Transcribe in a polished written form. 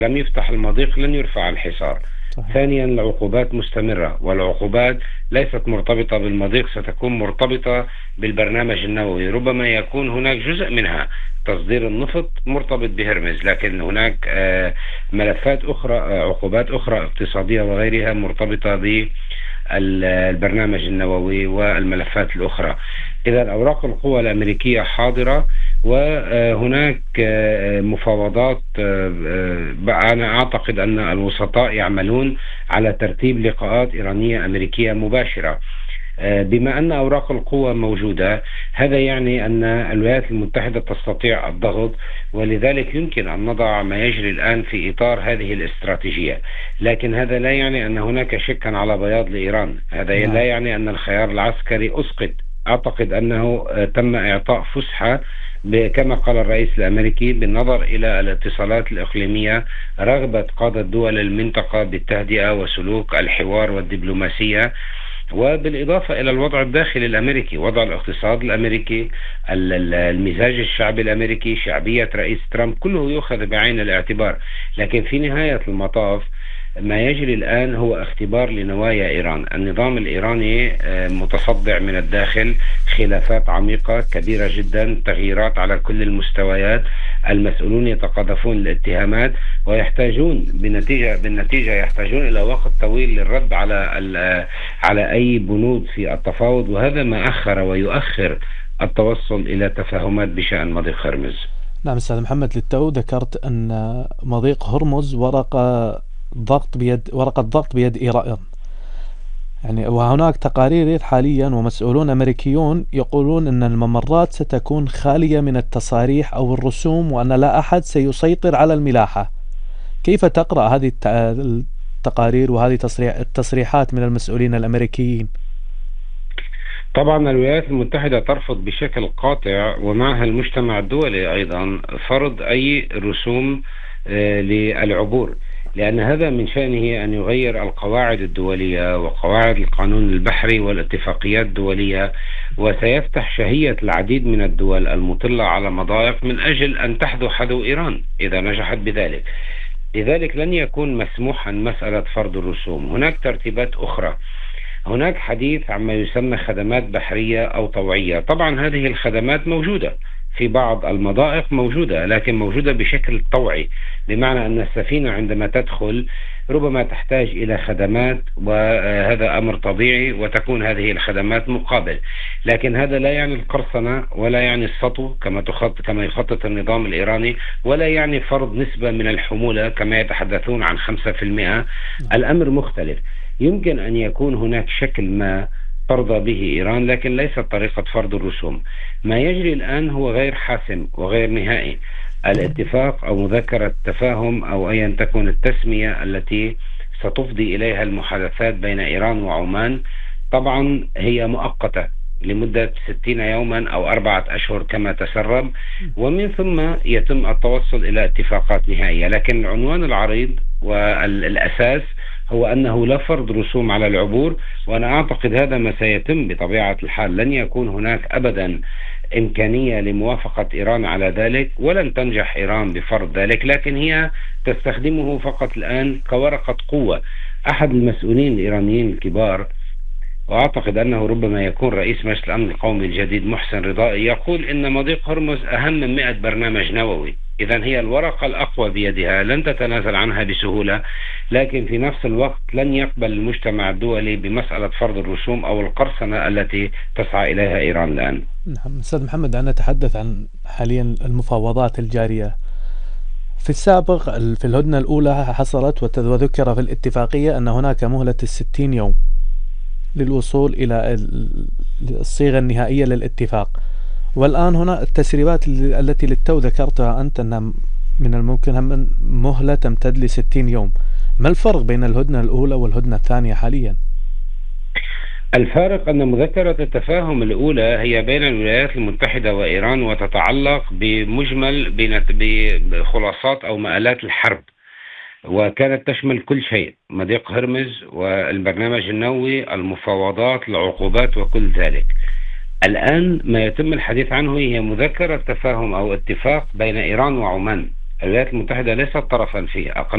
لم يفتح المضيق لن يرفع الحصار. صحيح. ثانيا، العقوبات مستمرة، والعقوبات ليست مرتبطة بالمضيق، ستكون مرتبطة بالبرنامج النووي. ربما يكون هناك جزء منها تصدير النفط مرتبط بهرمز، لكن هناك ملفات أخرى، عقوبات أخرى اقتصادية وغيرها مرتبطة بالبرنامج النووي والملفات الأخرى. إذا أوراق القوى الأمريكية حاضرة، وهناك مفاوضات. أنا أعتقد أن الوسطاء يعملون على ترتيب لقاءات إيرانية أمريكية مباشرة. بما أن أوراق القوة موجودة، هذا يعني أن الولايات المتحدة تستطيع الضغط، ولذلك يمكن أن نضع ما يجري الآن في إطار هذه الاستراتيجية. لكن هذا لا يعني أن هناك شكا على بياض لإيران، هذا لا نعم. يعني أن الخيار العسكري أسقط. أعتقد أنه تم إعطاء فسحة، كما قال الرئيس الأمريكي، بالنظر إلى الاتصالات الإقليمية، رغبة قادة دول المنطقة بالتهدئة وسلوك الحوار والدبلوماسية، وبالإضافة إلى الوضع الداخلي الأمريكي، وضع الاقتصاد الأمريكي، المزاج الشعبي الأمريكي، شعبية رئيس ترامب، كله يؤخذ بعين الاعتبار. لكن في نهاية المطاف، ما يجري الآن هو اختبار لنوايا إيران. النظام الإيراني متصدع من الداخل، خلافات عميقة كبيرة جدا، تغييرات على كل المستويات، المسؤولون يتقاذفون الاتهامات، ويحتاجون بالنتيجة يحتاجون إلى وقت طويل للرد على أي بنود في التفاوض، وهذا ما أخر ويؤخر التوصل إلى تفاهمات بشأن مضيق هرمز. نعم أستاذ محمد، للتو ذكرت أن مضيق هرمز ورقة ضغط بيد إيران. يعني وهناك تقارير حاليا ومسؤولون أمريكيون يقولون أن الممرات ستكون خالية من التصاريح أو الرسوم، وأن لا أحد سيسيطر على الملاحة. كيف تقرأ هذه التقارير وهذه التصريحات من المسؤولين الأمريكيين؟ طبعا الولايات المتحدة ترفض بشكل قاطع، ومعها المجتمع الدولي أيضا، فرض أي رسوم للعبور، لأن هذا من شأنه أن يغير القواعد الدولية وقواعد القانون البحري والاتفاقيات الدولية، وسيفتح شهية العديد من الدول المطلة على مضايق من أجل أن تحذو حذو إيران إذا نجحت بذلك. لذلك لن يكون مسموحا مسألة فرض الرسوم. هناك ترتيبات أخرى، هناك حديث عما يسمى خدمات بحرية أو طوعية. طبعا هذه الخدمات موجودة في بعض المضائق، موجودة، لكن موجودة بشكل طوعي، بمعنى أن السفينة عندما تدخل ربما تحتاج إلى خدمات، وهذا أمر طبيعي، وتكون هذه الخدمات مقابل. لكن هذا لا يعني القرصنة، ولا يعني السطو كما يخطط النظام الإيراني، ولا يعني فرض نسبة من الحمولة كما يتحدثون عن 5%. الأمر مختلف. يمكن أن يكون هناك شكل ما ترضى به إيران، لكن ليست طريقة فرض الرسوم. ما يجري الآن هو غير حاسم وغير نهائي. الاتفاق أو مذكرة تفاهم أو أيا تكن التسمية التي ستفضي إليها المحادثات بين إيران وعمان، طبعا هي مؤقتة لمدة 60 يوما أو 4 أشهر كما تسرب، ومن ثم يتم التوصل إلى اتفاقات نهائية. لكن العنوان العريض والأساس هو أنه لا فرض رسوم على العبور، وأنا أعتقد هذا ما سيتم بطبيعة الحال. لن يكون هناك أبدا إمكانية لموافقة إيران على ذلك، ولن تنجح إيران بفرض ذلك، لكن هي تستخدمه فقط الآن كورقة قوة. أحد المسؤولين الإيرانيين الكبار، وأعتقد أنه ربما يكون رئيس مجلس الأمن القومي الجديد، محسن رضائي، يقول إن مضيق هرمز أهم من 100 برنامج نووي. إذا هي الورقة الأقوى بيدها، لن تتنازل عنها بسهولة، لكن في نفس الوقت لن يقبل المجتمع الدولي بمسألة فرض الرسوم أو القرصنة التي تسعى إليها إيران الآن. نعم أستاذ محمد، أنا أتحدث عن حاليا المفاوضات الجارية. في السابق في الهدنة الأولى حصلت وذكر في الاتفاقية أن هناك مهلة 60 يوم للوصول إلى الصيغة النهائية للاتفاق. والآن هنا التسريبات التي للتو ذكرتها أنت أن من الممكن مهلة تمتد ل60 يوم. ما الفرق بين الهدنة الأولى والهدنة الثانية حاليا؟ الفارق أن مذكرة التفاهم الأولى هي بين الولايات المتحدة وإيران، وتتعلق بخلاصات أو مآلات الحرب، وكانت تشمل كل شيء: مضيق هرمز والبرنامج النووي، المفاوضات، العقوبات، وكل ذلك. الآن ما يتم الحديث عنه هي مذكرة تفاهم أو اتفاق بين إيران وعمان. الولايات المتحدة ليست طرفا فيه، أقل